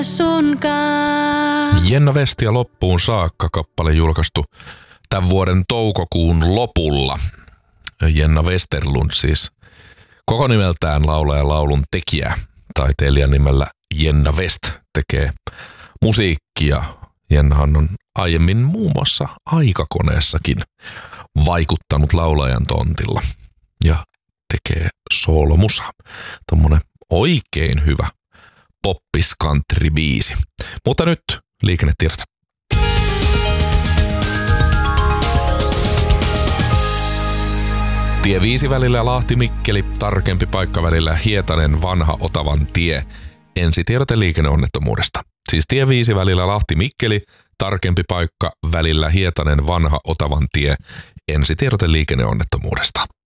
sunkaan. Jenna Westia loppuun saakka kappale julkaistu tämän vuoden toukokuun lopulla. Jenna Westerlund siis koko nimeltään laulaja laulun tekijä. Taiteilijan nimellä Jenna West tekee musiikkia. Jennahan on aiemmin muun muassa Aikakoneessakin vaikuttanut laulajan tontilla ja tekee soolomusaa. Tommonen oikein hyvä poppis country biisi. Mutta nyt liikennetiedote. Tie 5 välillä Lahti-Mikkeli, tarkempi paikka välillä Hietanen vanha Otavan tie. Ensitiedote liikenneonnettomuudesta. Siis tie 5 välillä Lahti-Mikkeli, tarkempi paikka välillä Hietanen vanha Otavan tie. Ensitiedote liikenneonnettomuudesta.